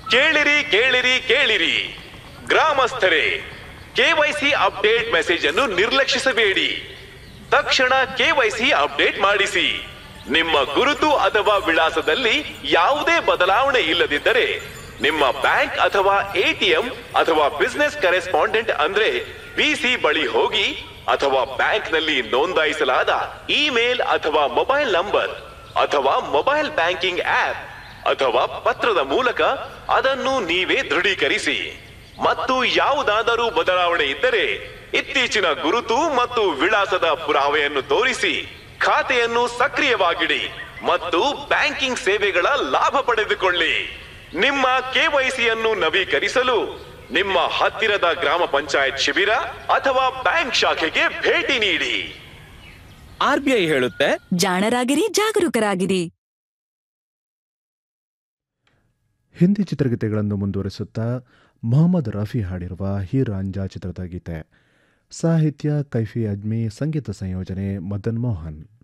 ಕೇಳಿರಿ ಕೇಳಿರಿ ಕೇಳಿರಿ ಗ್ರಾಮಸ್ಥರೇ, ಕೆವೈಸಿ ಅಪ್ಡೇಟ್ ಮೆಸೇಜ್ ಅನ್ನು ನಿರ್ಲಕ್ಷಿಸಬೇಡಿ. ತಕ್ಷಣ ಕೆವೈಸಿ ಅಪ್ಡೇಟ್ ಮಾಡಿಸಿ. ನಿಮ್ಮ ಗುರುತು ಅಥವಾ ವಿಳಾಸದಲ್ಲಿ ಯಾವುದೇ ಬದಲಾವಣೆ ಇಲ್ಲದಿದ್ದರೆ ನಿಮ್ಮ ಬ್ಯಾಂಕ್ ಅಥವಾ ಎಟಿಎಂ ಅಥವಾ ಬಿಸಿನೆಸ್ ಕರೆಸ್ಪಾಂಡೆಂಟ್ ಅಂದ್ರೆ ಬಿಸಿ ಬಳಿ ಹೋಗಿ ಅಥವಾ ಬ್ಯಾಂಕ್ ನಲ್ಲಿ ನೋಂದಾಯಿಸಲಾದ ಇಮೇಲ್ ಅಥವಾ ಮೊಬೈಲ್ ನಂಬರ್ ಅಥವಾ ಮೊಬೈಲ್ ಬ್ಯಾಂಕಿಂಗ್ ಆಪ್ ಅಥವಾ ಪತ್ರದ ಮೂಲಕ ಅದನ್ನು ನೀವೇ ದೃಢೀಕರಿಸಿ. ಮತ್ತು ಯಾವುದಾದರೂ ಬದಲಾವಣೆ ಇದ್ದರೆ ಇತ್ತೀಚಿನ ಗುರುತು ಮತ್ತು ವಿಳಾಸದ ಪುರಾವೆಯನ್ನು ತೋರಿಸಿ ಖಾತೆಯನ್ನು ಸಕ್ರಿಯವಾಗಿಡಿ ಮತ್ತು ಬ್ಯಾಂಕಿಂಗ್ ಸೇವೆಗಳ ಲಾಭ ಪಡೆದುಕೊಳ್ಳಿ. ನಿಮ್ಮ ಕೆವೈಸಿಯನ್ನು ನವೀಕರಿಸಲು ನಿಮ್ಮ ಹತ್ತಿರದ ಗ್ರಾಮ ಪಂಚಾಯತ್ ಶಿಬಿರ ಅಥವಾ ಬ್ಯಾಂಕ್ ಶಾಖೆಗೆ ಭೇಟಿ ನೀಡಿ. ಆರ್ಬಿಐ ಹೇಳುತ್ತೆ, ಜಾಣರಾಗಿರಿ, ಜಾಗರೂಕರಾಗಿರಿ. ಹಿಂದಿ ಚಿತ್ರಗೀತೆಗಳನ್ನು ಮುಂದುವರಿಸುತ್ತಾ ಮೊಹಮ್ಮದ್ ರಫಿ ಹಾಡಿರುವ ಹೀ ರಾಂಜಾ ಚಿತ್ರದ ಗೀತೆ. ಸಾಹಿತ್ಯ ಕೈಫಿ ಅಜ್ಮಿ, ಸಂಗೀತ ಸಂಯೋಜನೆ ಮದನ್ ಮೋಹನ್.